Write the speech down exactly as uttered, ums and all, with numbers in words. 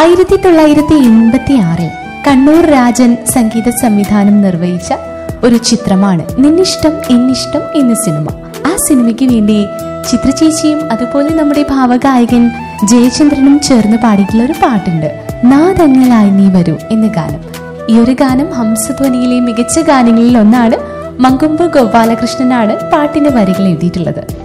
ആയിരത്തി തൊള്ളായിരത്തി എൺപത്തി ആറിൽ കണ്ണൂർ രാജൻ സംഗീത സംവിധാനം നിർവഹിച്ച ഒരു ചിത്രമാണ് നിന്നിഷ്ടം എന്നിഷ്ടം എന്ന സിനിമ. ആ സിനിമയ്ക്ക് വേണ്ടി ചിത്രചേച്ചിയും അതുപോലെ നമ്മുടെ ഭാവഗായകൻ ജയചന്ദ്രനും ചേർന്ന് പാടിയിട്ടുള്ള ഒരു പാട്ടുണ്ട്, നാദങ്ങളായി നീ വരൂ എന്ന ഗാനം. ഈ ഒരു ഗാനം ഹംസധ്വനിയിലെ മികച്ച ഗാനങ്ങളിൽ ഒന്നാണ്. മങ്കൊമ്പ് ഗോപാലകൃഷ്ണനാണ് പാട്ടിന്റെ വരികൾ എഴുതിയിട്ടുള്ളത്.